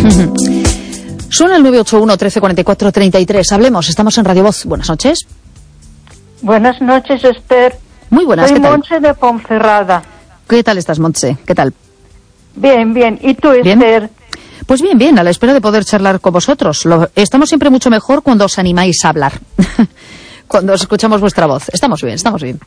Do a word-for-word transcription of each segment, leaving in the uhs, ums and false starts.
Suena el nueve ocho uno, trece cuarenta y cuatro, treinta y tres. Hablemos, estamos en Radio Voz. Buenas noches. Buenas noches, Esther. Muy buenas, Soy ¿qué tal? Montse de Ponferrada. ¿Qué tal estás, Montse? ¿Qué tal? Bien, bien. ¿Y tú, ¿Bien? Esther? Pues bien, bien, a la espera de poder charlar con vosotros. Lo, estamos siempre mucho mejor cuando os animáis a hablar. Cuando os escuchamos vuestra voz. Estamos bien, estamos bien.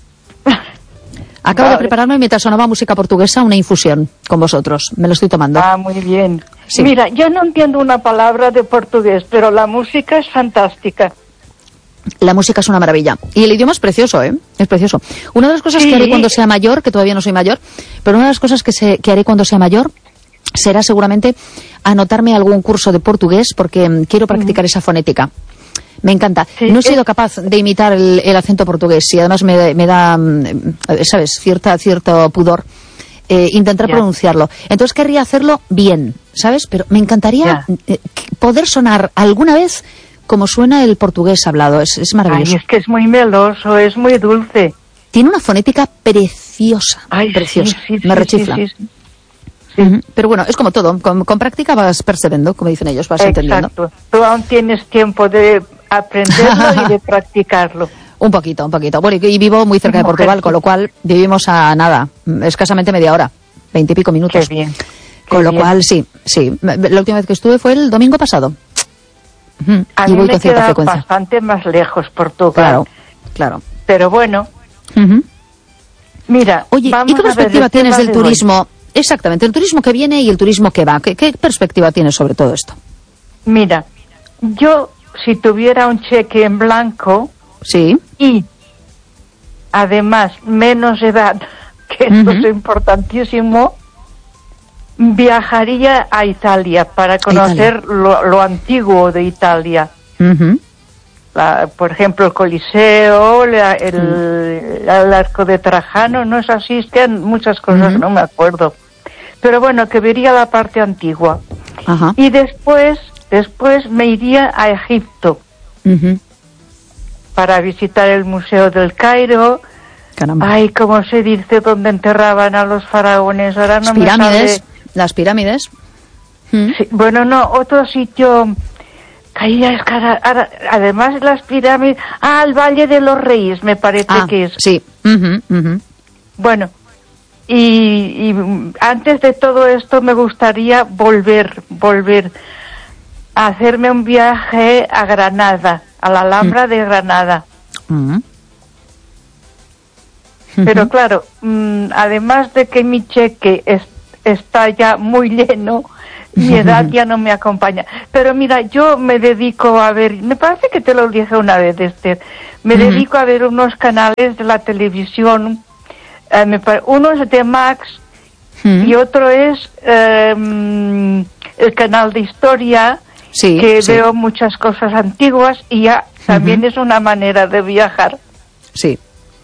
Acabo Vale. de prepararme mientras sonaba música portuguesa una infusión con vosotros. Me lo estoy tomando. Ah, muy bien. Sí. Mira, yo no entiendo una palabra de portugués, pero la música es fantástica. La música es una maravilla. Y el idioma es precioso, ¿eh? Es precioso. Una de las cosas Sí. que haré cuando sea mayor, que todavía no soy mayor, pero una de las cosas que, se, que haré cuando sea mayor será seguramente anotarme algún curso de portugués porque mm, quiero practicar esa fonética. Me encanta. Sí, no he es- sido capaz de imitar el, el acento portugués y además me, me da, mm, ¿sabes?, cierta, cierto pudor eh, intentar Ya. pronunciarlo. Entonces querría hacerlo bien, ¿sabes? Pero me encantaría Ya. eh, poder sonar alguna vez como suena el portugués hablado. Es, es maravilloso. Ay, es que es muy meloso, es muy dulce. Tiene una fonética preciosa. Ay, preciosa. sí, sí, me sí, rechifla. sí, sí. Ujú. Pero bueno, es como todo. Con, con práctica vas percibiendo, como dicen ellos, vas entendiendo. Exacto. Tú aún tienes tiempo de aprenderlo y de practicarlo. Un poquito, un poquito. Bueno, y, y vivo muy cerca de Mujer, Portugal, sí. con lo cual vivimos a nada, escasamente media hora, veinte y pico minutos. Qué bien. Con qué lo bien. cual, sí, sí. La última vez que estuve fue el domingo pasado. Ujú. A Y mí voy me con cierta queda frecuencia. bastante más lejos Portugal. Claro, claro. Pero bueno, Ujú. mira, Oye, vamos ¿y qué a ver perspectiva el tienes tema del de hoy. turismo? Exactamente, el turismo que viene y el turismo que va. ¿Qué, qué perspectiva tienes sobre todo esto? Mira, yo si tuviera un cheque en blanco Sí. y además menos edad, que esto Ujú. es importantísimo, viajaría a Italia para conocer lo, lo antiguo de Italia. Ujú. La- por ejemplo, el Coliseo, la- el, el Arco de Trajano, no es así, es que hay muchas cosas, Ujú. no me acuerdo. Pero bueno, que vería la parte antigua. Ajá. Y después, después me iría a Egipto Ujú. para visitar el Museo del Cairo. Caramba. Ay, ¿cómo se dice dónde enterraban a los faraones? Ahora no Las me pirámides. sale. Las pirámides. Mm. Sí, bueno, no, otro sitio. Ay, es que ahora- ahora- además las pirámides. Ah, el Valle de los Reyes, me parece Ah, que es. sí. Ujú, ujú. Bueno, y, y mm, antes de todo esto me gustaría volver, volver a hacerme un viaje a Granada, a la Alhambra de Granada. Ujú. Pero claro, mm, además de que mi cheque es- está ya muy lleno, mi edad ya no me acompaña. Pero mira, yo me dedico a ver, me parece que te lo dije una vez, Esther, me Ujú. dedico a ver unos canales de la televisión, eh, me pare- uno es de Max Ujú. y otro es eh, mm, el canal de historia, Sí, que sí, veo muchas cosas antiguas y ya también Ujú. es una manera de viajar. sí.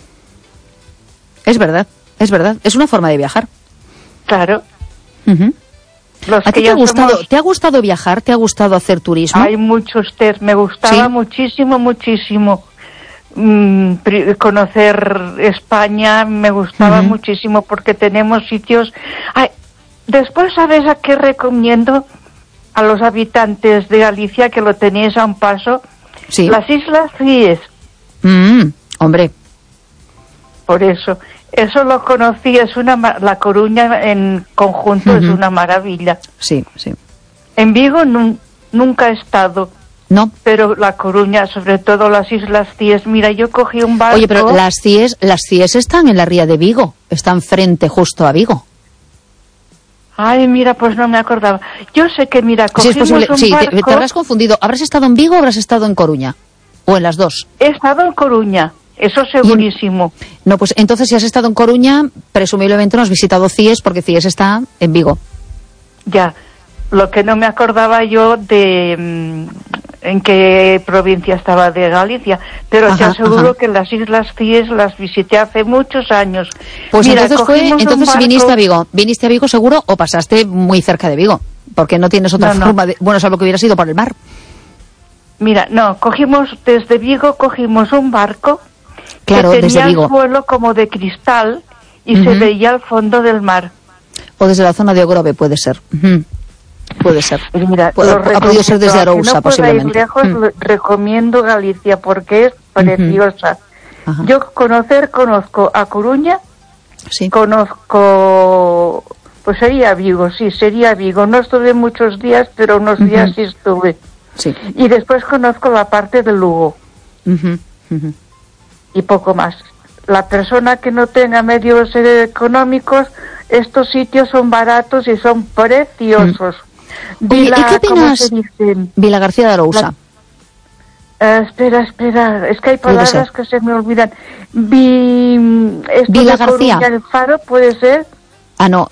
Es verdad, es verdad. Es una forma de viajar. Claro. Ujú. Los ¿A que ti te ha ya gustado, somos- te ha gustado viajar? ¿Te ha gustado hacer turismo? Hay mucho, Esther, me gustaba ¿Sí? muchísimo, muchísimo mm, pri- conocer España, me gustaba Ujú. muchísimo porque tenemos sitios. Ay, después, ¿sabes a qué recomiendo a los habitantes de Galicia que lo tenéis a un paso? Sí. Las Islas Cíes, Mm, hombre, por eso. Eso lo conocí, es una ma- La Coruña en conjunto es Ujú. una maravilla. sí, sí. En Vigo nun- nunca he estado. No. Pero La Coruña, sobre todo las Islas Cíes, mira, yo cogí un barco. Oye, pero las CIES, las CIES están en la ría de Vigo. Están frente justo a Vigo. Ay, mira, pues no me acordaba. Yo sé que, mira, Sí, cogimos es posible. un Sí, te, barco. te habrás confundido. ¿Habrás estado en Vigo o habrás estado en Coruña? ¿O en las dos? He estado en Coruña, eso segurísimo. No, pues entonces si has estado en Coruña, presumiblemente no has visitado CIES porque CIES está en Vigo. Ya. Lo que no me acordaba yo de mm, en qué provincia estaba de Galicia, pero te Ajá, aseguro ajá. que las Islas Cíes las visité hace muchos años. Pues Mira, entonces fue, cogimos un entonces barco- viniste a Vigo. ¿Viniste a Vigo seguro o pasaste muy cerca de Vigo? Porque no tienes otra No, no. forma de... Bueno, salvo que hubiera sido por el mar. Mira, no, cogimos desde Vigo, cogimos un barco Claro, que desde tenía Vigo. el suelo como de cristal y se Ujú. veía el fondo del mar. O desde la zona de Ogrove puede ser. Ujú. Puede ser. Mira, Puede, ha podido ser desde Arousa, no posiblemente. Ir lejos, mm. recomiendo Galicia porque es preciosa. Uh-huh. Yo conocer, conozco a Coruña, sí. conozco, pues sería Vigo, sí, sería Vigo. No estuve muchos días, pero unos uh-huh. días sí estuve. Sí. Y después conozco la parte de Lugo. Uh-huh. Uh-huh. Y poco más. La persona que no tenga medios económicos, estos sitios son baratos y son preciosos. Uh-huh. Oye, Vila, ¿y qué opinas? Vila García de Arousa. Uh, espera, espera, es que hay palabras que se me olvidan. Vi, esto Vila de García. Coruña, el Faro, ¿puede ser? Ah, no.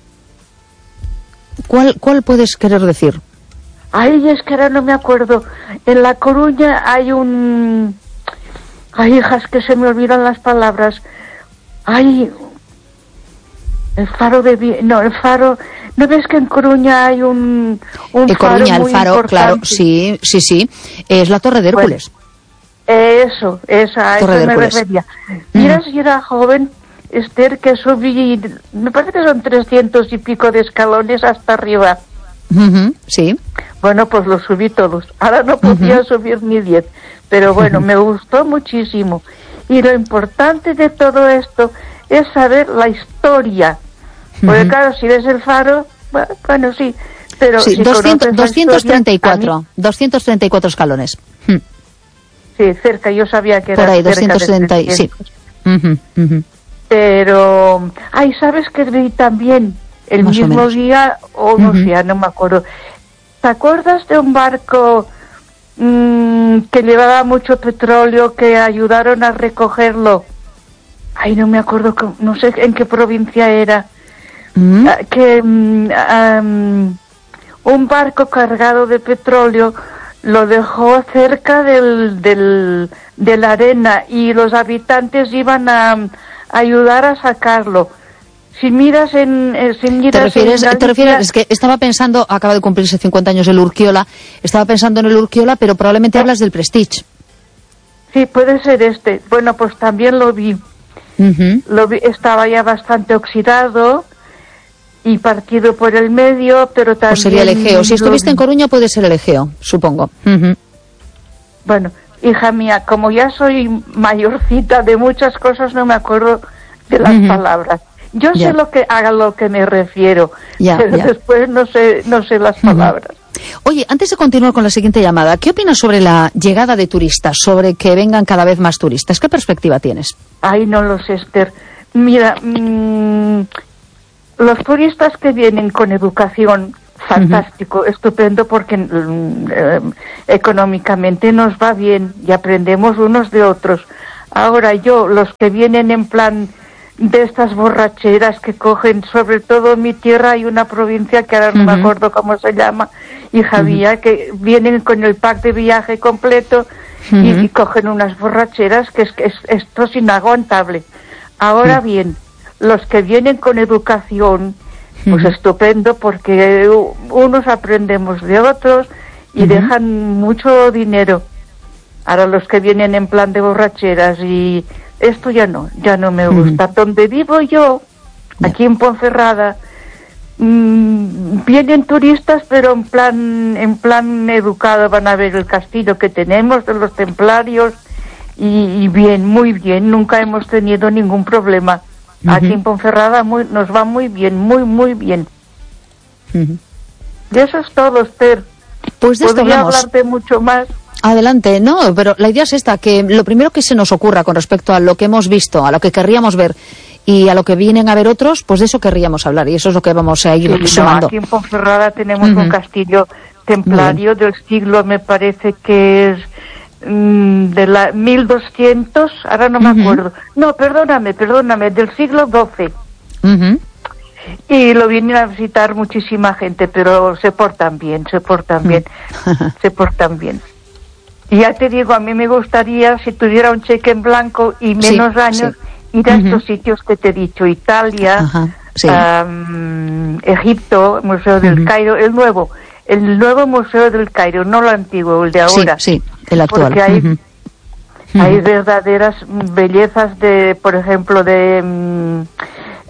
¿Cuál, cuál puedes querer decir? Ay, es que ahora no me acuerdo. En La Coruña hay un... Ay, hijas, que se me olvidan las palabras. Ay, el Faro de... No, el Faro... ¿No ves que en Coruña hay un, un en faro Coruña, muy el faro, importante? claro, sí, sí, sí. Es la Torre de Hércules. Bueno, eso, esa, a eso me refería. Mira, mm. si era joven, Esther, que subí, me parece que son trescientos y pico de escalones hasta arriba. Uh-huh, sí. Bueno, pues los subí todos. Ahora no podía uh-huh. subir ni diez, pero bueno, uh-huh. me gustó muchísimo. Y lo importante de todo esto es saber la historia. Porque uh-huh. claro, si ves el faro, bueno, sí, pero sí, si doscientos, doscientos treinta y cuatro, mí... doscientos treinta y cuatro escalones. Hmm. Sí, cerca, yo sabía que era por ahí, cerca doscientos treinta, de sí. Uh-huh, uh-huh. Pero, ay, ¿sabes qué vi también? El Más mismo día, o no uh-huh. sé, no me acuerdo. ¿Te acuerdas de un barco mmm, que llevaba mucho petróleo, que ayudaron a recogerlo? Ay, no me acuerdo, no sé en qué provincia era. Mm. Uh, que um, um, un barco cargado de petróleo lo dejó cerca del, del, de la arena y los habitantes iban a, a ayudar a sacarlo. Si miras en... Eh, si miras ¿Te refieres, en Galicia, te refieres, es que estaba pensando, acaba de cumplirse cincuenta años el Urquiola, estaba pensando en el Urquiola, pero probablemente hablas del Prestige. Sí, puede ser este. Bueno, pues también lo vi. Uh-huh. Lo vi, estaba ya bastante oxidado y partido por el medio, pero también... Pues sería el Egeo. Si estuviste en Coruña puede ser el Egeo, supongo. Uh-huh. Bueno, hija mía, como ya soy mayorcita de muchas cosas, no me acuerdo de las uh-huh. palabras. Yo yeah. sé lo que a lo que me refiero, yeah, pero yeah. después no sé no sé las palabras. Uh-huh. Oye, antes de continuar con la siguiente llamada, ¿qué opinas sobre la llegada de turistas, sobre que vengan cada vez más turistas? ¿Qué perspectiva tienes? Ay, no lo sé, Esther. Mira, mmm, los turistas que vienen con educación, fantástico, uh-huh. estupendo, porque eh, económicamente nos va bien y aprendemos unos de otros. Ahora yo, los que vienen en plan de estas borracheras que cogen, sobre todo en mi tierra hay una provincia que ahora no uh-huh. me acuerdo cómo se llama, hija mía, uh-huh. que vienen con el pack de viaje completo uh-huh. y, y cogen unas borracheras que es que es, esto es inaguantable. Ahora uh-huh. bien, los que vienen con educación, pues uh-huh. estupendo, porque unos aprendemos de otros y uh-huh. dejan mucho dinero. Ahora los que vienen en plan de borracheras y esto ya no, ya no me gusta. Uh-huh. Donde vivo yo, aquí en Ponferrada, mmm, vienen turistas, pero en plan, en plan educado, van a ver el castillo que tenemos de los templarios y, y bien, muy bien, nunca hemos tenido ningún problema. Uh-huh. Aquí en Ponferrada muy, nos va muy bien, muy, muy bien. Uh-huh. Y eso es todo, Esther. Pues de esto podría hablamos. hablarte mucho más. Adelante, no, pero la idea es esta, que lo primero que se nos ocurra con respecto a lo que hemos visto, a lo que querríamos ver y a lo que vienen a ver otros, pues de eso querríamos hablar y eso es lo que vamos a ir sí, sumando. No, aquí en Ponferrada tenemos uh-huh. un castillo templario del siglo, me parece que es mmm, de la mil doscientos, ahora no me uh-huh. acuerdo. No, perdóname, perdóname, del siglo doce. Uh-huh. Y lo vienen a visitar muchísima gente, pero se portan bien, se portan bien, uh-huh. se portan bien. Y ya te digo, a mí me gustaría, si tuviera un cheque en blanco y menos sí, años, sí. ir a uh-huh. estos sitios que te he dicho, Italia, uh-huh. sí. um, Egipto, Museo del uh-huh. Cairo, el nuevo, el nuevo Museo del Cairo, no lo antiguo, el de ahora. Sí, sí, el actual. Porque hay, uh-huh. hay uh-huh. verdaderas bellezas de, por ejemplo, de um,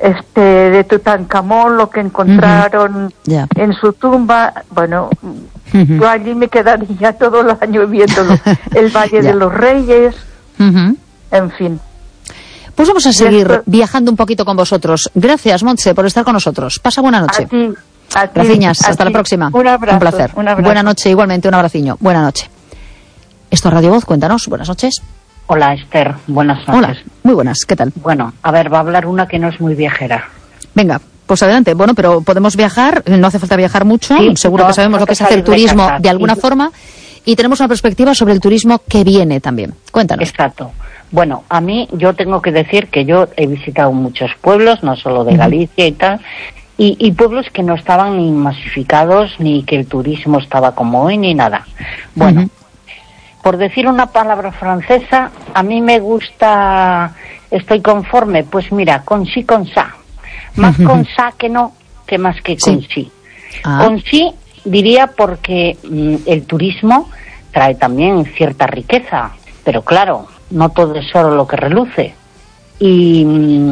este de Tutankamón, lo que encontraron uh-huh. yeah. en su tumba. Bueno, uh-huh. yo allí me quedaría todo el año viéndolo. El Valle yeah. de los Reyes, uh-huh. en fin. Pues vamos a seguir esto... viajando un poquito con vosotros. Gracias, Montse, por estar con nosotros. Pasa buena noche. A ti, a ti, Gracias, a hasta ti. la próxima. Un abrazo. Un placer. Un abrazo. Buena noche, igualmente, un abraciño. Buena noche. Esto es Radio Voz, cuéntanos. Buenas noches. Hola, Esther. Buenas noches. Hola, muy buenas. ¿Qué tal? Bueno, a ver, va a hablar una que no es muy viajera. Venga, pues adelante. Bueno, pero podemos viajar, no hace falta viajar mucho. Sí, seguro no, que sabemos no lo que es hacer de turismo casa, de alguna sí. forma. Y tenemos una perspectiva sobre el turismo que viene también. Cuéntanos. Exacto. Bueno, a mí yo tengo que decir que yo he visitado muchos pueblos, no solo de Galicia y tal, y, y pueblos que no estaban ni masificados, ni que el turismo estaba como hoy, ni nada. Bueno, uh-huh. por decir una palabra francesa, a mí me gusta, estoy conforme, pues mira, con sí, con sa. Más uh-huh. con sa que no, que más que con sí. sí. Ah. Con sí diría porque mm, el turismo trae también cierta riqueza, pero claro, no todo es oro lo que reluce. Y,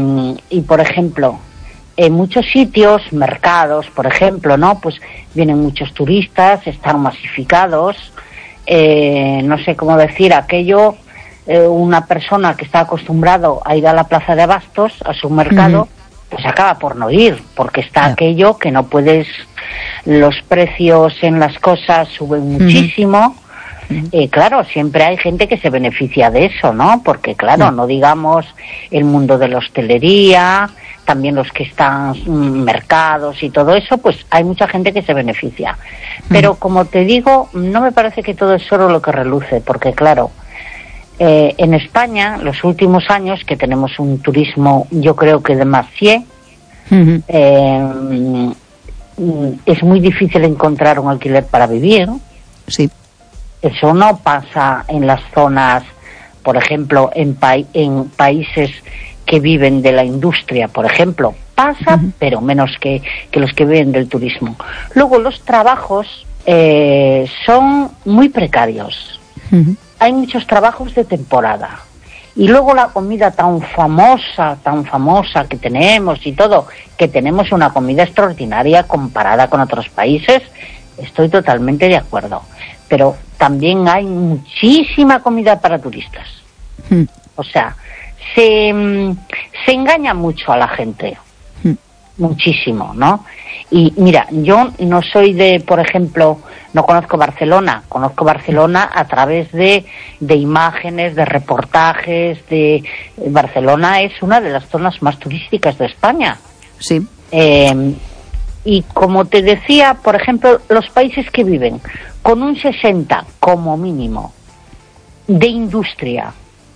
y por ejemplo, en muchos sitios, mercados, por ejemplo, ¿no? Pues vienen muchos turistas, están masificados, eh, no sé cómo decir, aquello, eh, una persona que está acostumbrado a ir a la plaza de abastos, a su mercado, uh-huh. pues acaba por no ir, porque está yeah. aquello que no puedes, los precios en las cosas suben muchísimo. Uh-huh. Eh, claro, siempre hay gente que se beneficia de eso, ¿no? Porque claro, sí. no digamos el mundo de la hostelería, también los que están mm, mercados y todo eso, pues hay mucha gente que se beneficia. Pero como te digo, no me parece que todo es solo lo que reluce, porque claro, eh, en España, los últimos años que tenemos un turismo, yo creo que demasiado, uh-huh. eh, es muy difícil encontrar un alquiler para vivir. Sí. Eso no pasa en las zonas, por ejemplo, en, pa- en países que viven de la industria, por ejemplo. Pasa, uh-huh. pero menos que, que los que viven del turismo. Luego, los trabajos eh, son muy precarios. Uh-huh. Hay muchos trabajos de temporada. Y luego la comida tan famosa, tan famosa que tenemos y todo, que tenemos una comida extraordinaria comparada con otros países, estoy totalmente de acuerdo. Pero también hay muchísima comida para turistas. Mm. O sea, se, se engaña mucho a la gente. Mm. Muchísimo, ¿no? Y mira, yo no soy de, por ejemplo, no conozco Barcelona. Conozco Barcelona a través de, de imágenes, de reportajes. de Barcelona es una de las zonas más turísticas de España. Sí. Eh, y como te decía, por ejemplo, los países que viven con un sesenta como mínimo de industria,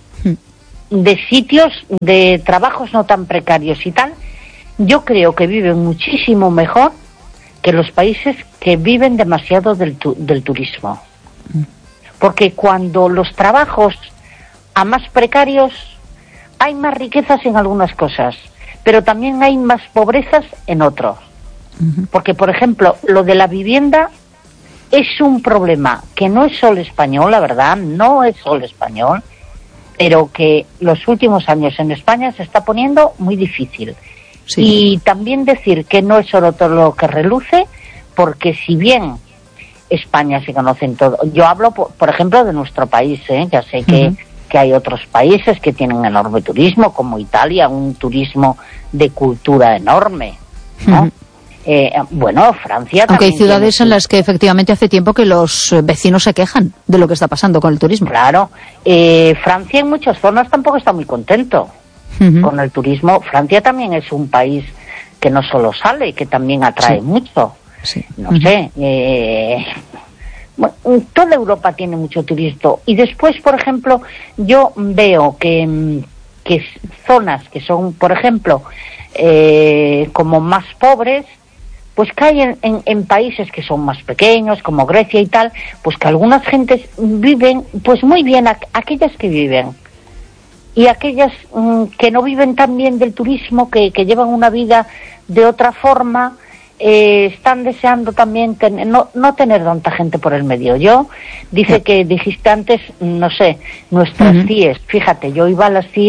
de sitios de trabajos no tan precarios y tal, yo creo que viven muchísimo mejor que los países que viven demasiado del, tu, del turismo. Porque cuando los trabajos a más precarios hay más riquezas en algunas cosas, pero también hay más pobrezas en otros. Porque, por ejemplo, lo de la vivienda es un problema que no es solo español, la verdad, no es solo español, pero que los últimos años en España se está poniendo muy difícil. Sí. Y también decir que no es solo todo lo que reluce, porque si bien España se conoce en todo, yo hablo, por, por ejemplo, de nuestro país, ¿eh? Ya sé que, uh-huh. que hay otros países que tienen enorme turismo, como Italia, un turismo de cultura enorme, ¿no? Uh-huh. Eh, bueno, Francia Aunque también hay ciudades tiene... en las que efectivamente hace tiempo que los vecinos se quejan de lo que está pasando con el turismo. Claro. Eh, Francia en muchas zonas tampoco está muy contento uh-huh. con el turismo. Francia también es un país que no solo sale, que también atrae sí. mucho. Sí. No uh-huh. sé. Eh, bueno, toda Europa tiene mucho turismo. Y después, por ejemplo, yo veo que, que zonas que son, por ejemplo, eh, como más pobres, pues que hay en, en, en países que son más pequeños, como Grecia y tal, pues que algunas gentes viven, pues muy bien, a, aquellas que viven. Y aquellas mm, que no viven tan bien del turismo, que, que llevan una vida de otra forma, eh, están deseando también ten, no, no tener tanta gente por el medio. Yo, dice que dijiste antes, no sé, nuestras uh-huh. C I E S, fíjate, yo iba a las C I E S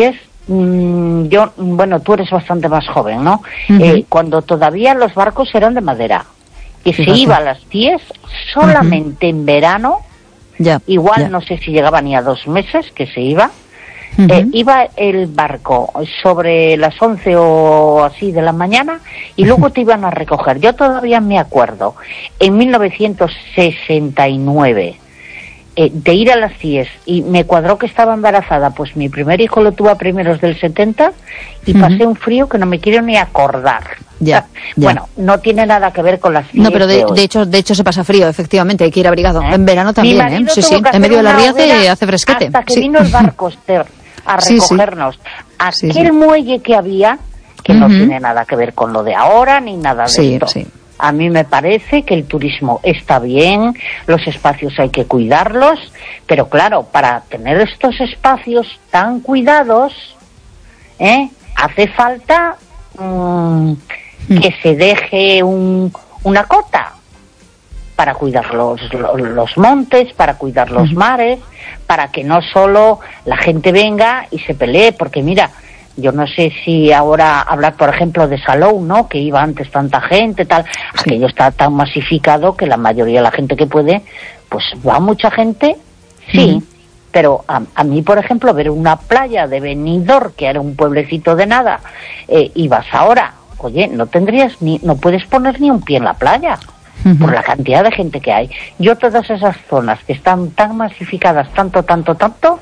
mmm, yo, bueno, tú eres bastante más joven, ¿no? Uh-huh. Eh, cuando todavía los barcos eran de madera, que se iba a las diez solamente uh-huh. en verano, ya, igual ya. no sé si llegaba ni a dos meses que se iba, uh-huh. eh, iba el barco sobre las once o así de la mañana y luego te iban a recoger. Yo todavía me acuerdo, en mil novecientos sesenta y nueve, eh, de ir a las diez, y me cuadró que estaba embarazada, pues mi primer hijo lo tuve a primeros del setenta y uh-huh. pasé un frío que no me quiero ni acordar. Ya, ya. Bueno, no tiene nada que ver con las diez. No, pero de, de, de hecho de hecho se pasa frío, efectivamente, hay que ir abrigado. ¿Eh? En verano también, ¿eh? Sí, sí, en medio de la riaza hace fresquete. Hasta que sí. vino el barco, Esther, a recogernos. Sí, sí. Aquel sí, sí. muelle que había, que uh-huh. no tiene nada que ver con lo de ahora, ni nada de sí, esto. Sí. A mí me parece que el turismo está bien, los espacios hay que cuidarlos, pero claro, para tener estos espacios tan cuidados, ¿eh? hace falta mmm, mm. que se deje un, una cota para cuidar los, los, los montes, para cuidar los mm. mares, para que no solo la gente venga y se pelee, porque mira, yo no sé si ahora hablar, por ejemplo, de Salou, ¿no? Que iba antes tanta gente, tal. Sí. Aquello está tan masificado que la mayoría de la gente que puede, pues va mucha gente, sí. Uh-huh. Pero a, a mí, por ejemplo, ver una playa de Benidorm, que era un pueblecito de nada, eh, y vas ahora, oye, no tendrías ni, no puedes poner ni un pie en la playa. Uh-huh. Por la cantidad de gente que hay. Yo todas esas zonas que están tan masificadas, tanto, tanto, tanto,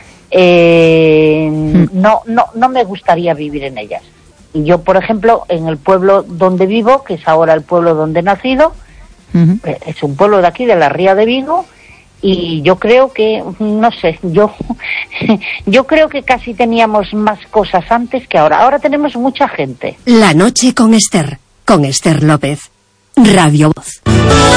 Eh, mm. no, no, no me gustaría vivir en ellas. Y yo, por ejemplo, en el pueblo donde vivo, que es ahora el pueblo donde he nacido, uh-huh. es un pueblo de aquí, de la Ría de Vigo, y yo creo que, no sé, yo, yo creo que casi teníamos más cosas antes que ahora. Ahora tenemos mucha gente. La noche con Esther, con Esther López, Radio Voz.